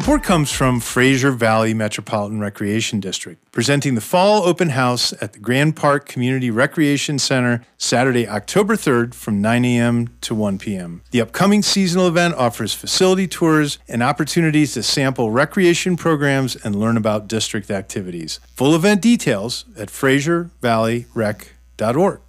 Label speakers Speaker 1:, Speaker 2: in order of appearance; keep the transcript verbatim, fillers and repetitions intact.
Speaker 1: Support comes from Fraser Valley Metropolitan Recreation District, presenting the Fall Open House at the Grand Park Community Recreation Center Saturday, October third from nine a.m. to one p.m. The upcoming seasonal event offers facility tours and opportunities to sample recreation programs and learn about district activities. Full event details at fraser valley rec dot org.